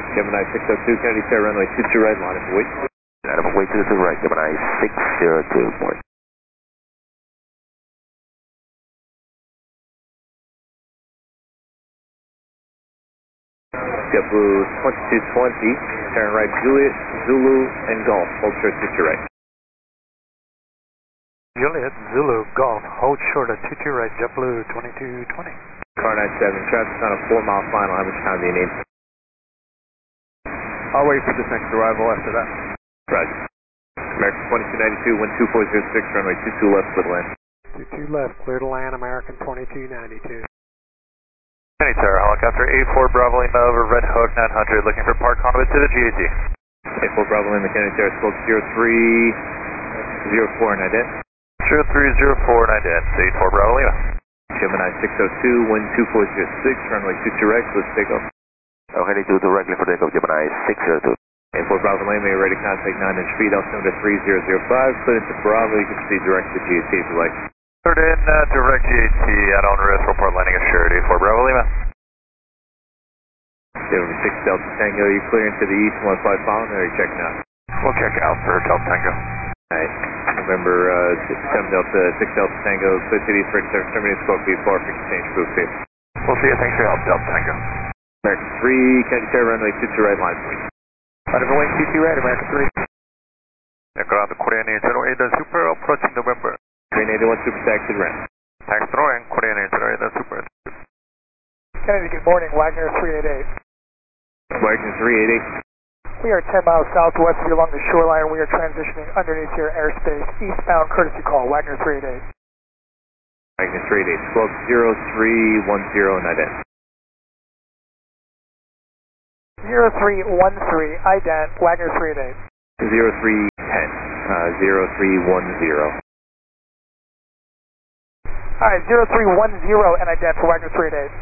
Gemini 602, Kennedy Sierra runway 22 right, line of wait. Line of wait 22 right, Gemini 602, port. JetBlue 2220, turn right Juliet, Zulu, and Golf, hold short 22 right. Juliet, Zulu, Golf, hold short at 22 right, JetBlue 2220. Car 97, traffic's on a 4-mile final, how much time do you need? I'll wait for this next arrival after that. Roger. American 2292, wind 2406, runway 22 left, clear to land. 22 left, clear to land, American 2292. Kennedy Sierra, helicopter 84 Bravo Lima over Red Hook 900, looking for park conduit to the GAT. 84 Bravo Lima, Kennedy Sierra, spoke 0304 and ident. 0304 and ident, 84 Bravo Lima. Gemini 602, wind 2406, runway 22 right, let's take off. Okay, do directly for takeoff, Gemini 602. 84 Bravo Lima, you're ready to contact 9-inch speed, altimeter 3005, clear into Bravo, you can proceed direct to GAT if you like. Cleared in, direct GAT, at on risk, report landing assured, 84 Bravo Lima. 6 Delta Tango, you clear into the east, 15 following, or are you checking out? We'll check out for Delta Tango. Alright, remember 6 Delta Tango, clear to the east, 37 terminates, spoke B4, for exchange booth here. We'll see you, thanks for your help, Delta Tango. American 3, Kennedy Sierra, runway 22 right, line please. Right over wing 22 right, American 3. Ground Korean 08 Super, approaching November. Korean 81 Super, taxi ramp. Tax throwing, Korean 08 Super. Kennedy, good morning, Wagner 388. Wagner 388. We are 10 miles southwest of you along the shoreline. We are transitioning underneath your airspace. Eastbound courtesy call, Wagner 388. Wagner 388, spoke 0310 and ident. 0313, ident, Wagner 388. 0310, 0310. Alright, 0310 and ident for Wagner 388.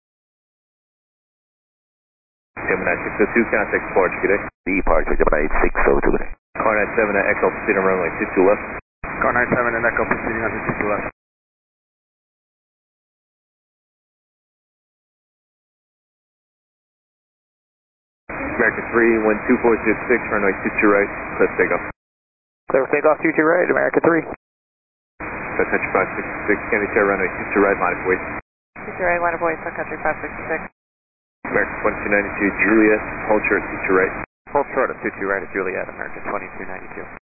Gemini 602, contact departure, good day. Departure, Gemini 602, good day. Car 97 at Echo, proceeding on runway 22 left. Car 97 and Echo proceeding on the 22 left. American 3, wind 2406, runway 22 right, let's take off. Clear for takeoff 22 right, American 3. So country 566, Kennedy Sierra, runway 22 right, line of wait. 22 right, line of wait, so country 566. American 2292, Juliet, hold short 22 right. Hold short of 22 right at Juliet, American 2292.